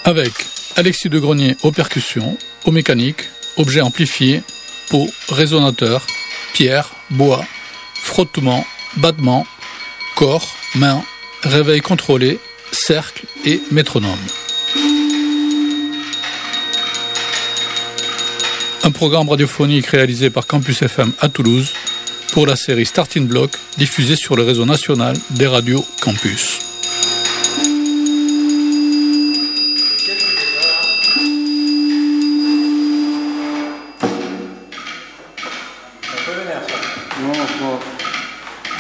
Avec Alexis Degrenier aux percussions, aux mécaniques, objets amplifiés, pots, résonateurs, pierres, bois, frottement, battement, corps, mains, réveil contrôlé, cercle et métronome. Un programme radiophonique réalisé par Campus FM à Toulouse pour la série Starting Block diffusée sur le réseau national des radios Campus.